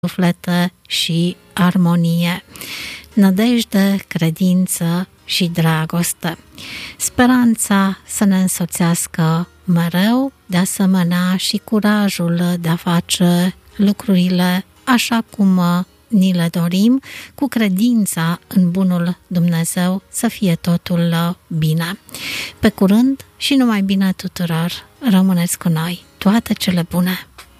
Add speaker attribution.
Speaker 1: suflete și armonie, nădejde, credință și dragoste. Speranța să ne însoțească mereu, de asemenea și curajul de a face lucrurile așa cum ni le dorim, cu credința în bunul Dumnezeu, să fie totul bine. Pe curând și numai bine tuturor! Rămâneți cu noi! Toate cele bune!